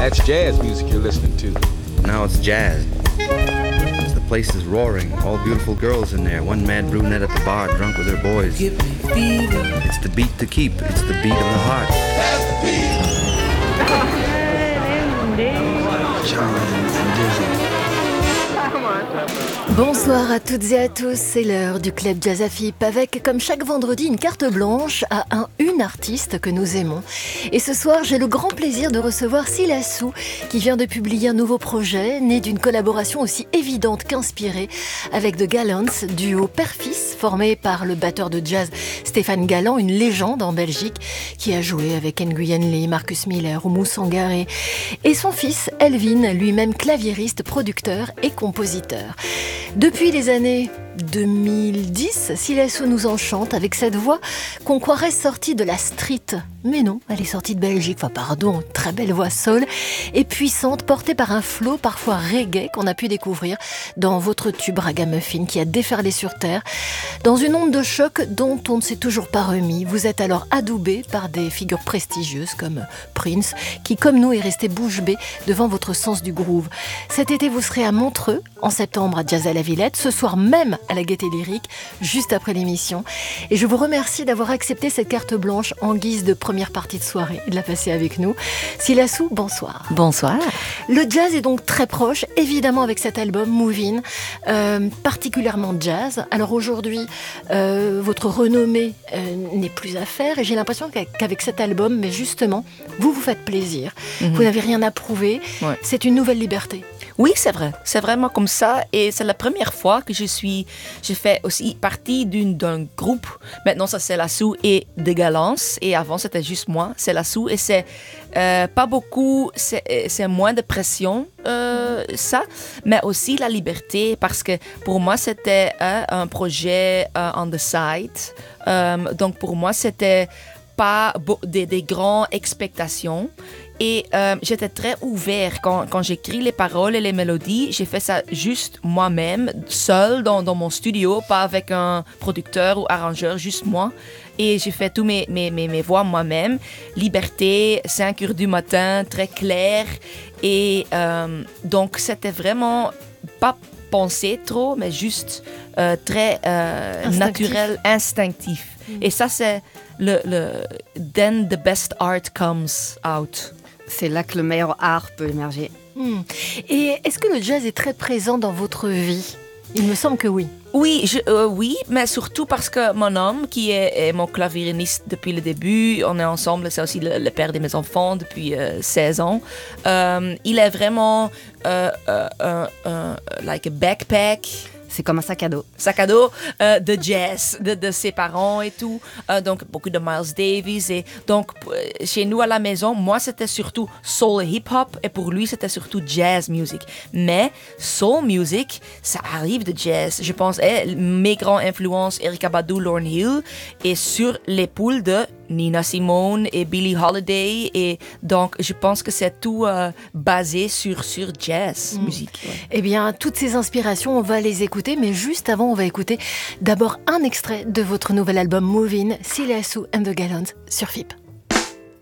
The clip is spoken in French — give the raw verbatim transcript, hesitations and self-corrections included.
That's jazz music you're listening to. Now it's jazz. The place is roaring. All beautiful girls in there. One mad brunette at the bar, drunk with her boys. Give me fever. It's the beat to keep. It's the beat of the heart. That's the beat. Charlie and Dizzy. Bonsoir à toutes et à tous, c'est l'heure du Club Jazz à F I P avec, comme chaque vendredi, une carte blanche à un une artiste que nous aimons. Et ce soir, j'ai le grand plaisir de recevoir Silassou, qui vient de publier un nouveau projet, né d'une collaboration aussi évidente qu'inspirée avec The Gallants, duo père-fils formé par le batteur de jazz Stéphane Galland, une légende en Belgique, qui a joué avec Nguyen Lee, Marcus Miller ou Moussa Sangaré, et son fils Elvin, lui-même claviériste, producteur et compositeur. Depuis les années deux mille dix, Silassou nous enchante avec cette voix qu'on croirait sortie de la street. Mais non, elle est sortie de Belgique, enfin pardon, très belle voix soul et puissante, portée par un flow parfois reggae qu'on a pu découvrir dans votre tube Ragamuffin qui a déferlé sur terre. Dans une onde de choc dont on ne s'est toujours pas remis, vous êtes alors adoubé par des figures prestigieuses comme Prince, qui comme nous est resté bouche bée devant votre sens du groove. Cet été, vous serez à Montreux, en septembre à Jazz à la Villette, ce soir même à la Gaîté Lyrique, juste après l'émission. Et je vous remercie d'avoir accepté cette carte blanche en guise de première partie de soirée, de la passer avec nous. Silassou, bonsoir. Bonsoir. Le jazz est donc très proche, évidemment avec cet album Move In, euh, particulièrement jazz. Alors aujourd'hui, euh, votre renommée euh, n'est plus à faire et j'ai l'impression qu'avec cet album, mais justement, vous vous faites plaisir. Mm-hmm. Vous n'avez rien à prouver. Ouais. C'est une nouvelle liberté. Oui, c'est vrai. C'est vraiment comme ça. Et c'est la première fois que je suis... Je fais aussi partie d'une, d'un groupe. Maintenant, ça, c'est Silassou et The Gallants. Et avant, c'était juste moi, c'est Silassou. Et c'est euh, pas beaucoup... C'est, c'est moins de pression, euh, ça. Mais aussi la liberté. Parce que pour moi, c'était euh, un projet euh, on the side. Euh, donc, pour moi, c'était pas beau, des, des grandes expectations. Et euh, j'étais très ouvert quand, quand j'écris les paroles et les mélodies. J'ai fait ça juste moi-même, seul dans, dans mon studio, pas avec un producteur ou arrangeur, juste moi. Et j'ai fait tous mes, mes, mes, mes voix moi-même. Liberté, cinq heures du matin, très clair. Et euh, donc, c'était vraiment pas pensé trop, mais juste euh, très euh, instinctif. naturel, instinctif. Mm. Et ça, c'est le, le « then the best art comes out ». C'est là que le meilleur art peut émerger. Mmh. Et est-ce que le jazz est très présent dans votre vie ? Il me semble que oui. Oui, je, euh, oui, mais surtout parce que mon homme, qui est, est mon claviériste depuis le début, on est ensemble, c'est aussi le, le père de mes enfants depuis euh, seize ans. Euh, il est vraiment euh, euh, euh, euh, like a backpack. C'est comme un sac à dos. Sac à dos euh, de jazz, de, de ses parents et tout. Euh, donc, beaucoup de Miles Davis. Et donc, chez nous à la maison, moi, c'était surtout soul et hip-hop. Et pour lui, c'était surtout jazz music. Mais soul music, ça arrive de jazz. Je pense, eh, mes grandes influences, Erykah Badu, Lauryn Hill, et sur l'épaule de Nina Simone et Billie Holiday. Et donc, je pense que c'est tout euh, basé sur, sur jazz mmh. musique. Ouais. Eh bien, toutes ces inspirations, on va les écouter. Mais juste avant, on va écouter d'abord un extrait de votre nouvel album Move In, Silassou and the Gallants sur F I P.